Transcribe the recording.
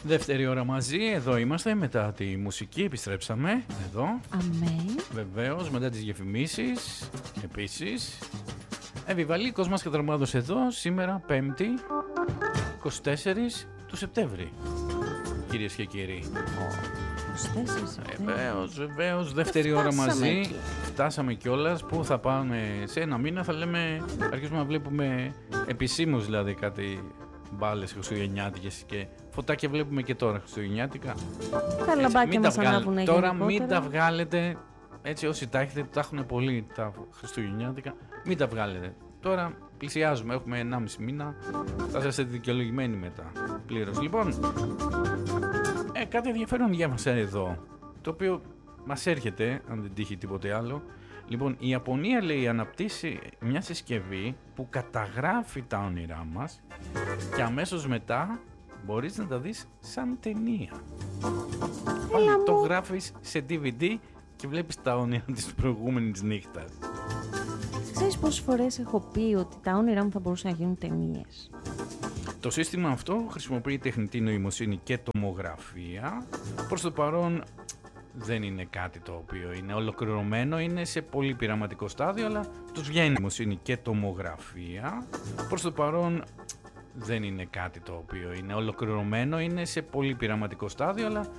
Δεύτερη ώρα μαζί, εδώ είμαστε, μετά τη μουσική επιστρέψαμε, εδώ. Αμέ. Βεβαίως, μετά τις διαφημίσεις, επίσης. Επιβαλίκος μας και Δρομάδος εδώ, σήμερα, 5η, 24 του Σεπτέμβρη, κυρίες και κύριοι. 24. Βεβαίως, δεύτερη ώρα μαζί. Φτάσαμε κιόλας, που θα πάμε σε ένα μήνα, θα λέμε, αρχίσουμε να βλέπουμε επισήμως δηλαδή κάτι μπάλες χριστουγεννιάτικες και φωτάκια βλέπουμε και τώρα χριστουγεννιάτικα. Τα λαμπάκια μας ανάβουν τώρα γενικότερα. μην τα βγάλετε, έτσι όσοι τα έχετε, τα έχουν πολύ τα χριστουγεννιάτικα, μην τα βγάλετε. Τώρα πλησιάζουμε, έχουμε 1,5 μήνα, θα είσαστε δικαιολογημένοι μετά πλήρως. Λοιπόν, κάτι ενδιαφέρον διάβασα εδώ, το οποίο μας έρχεται, αν δεν τύχει τίποτε άλλο. Λοιπόν, η Ιαπωνία, λέει, αναπτύσσει μια συσκευή που καταγράφει τα όνειρά μας και αμέσως μετά μπορείς να τα δεις σαν ταινία. Πάλι το γράφεις σε DVD και βλέπεις τα όνειρα της προηγούμενης νύχτας. Ξέρεις πόσες φορές έχω πει ότι τα όνειρά μου θα μπορούσαν να γίνουν ταινίες? Το σύστημα αυτό χρησιμοποιεί τεχνητή νοημοσύνη και τομογραφία. Προς το παρόν δεν είναι κάτι το οποίο είναι ολοκληρωμένο, είναι σε πολύ πειραματικό στάδιο, αλλά τους βγαίνει νοημοσύνη και τομογραφία. Προς το παρόν δεν είναι κάτι το οποίο είναι ολοκληρωμένο, είναι σε πολύ πειραματικό στάδιο, αλλά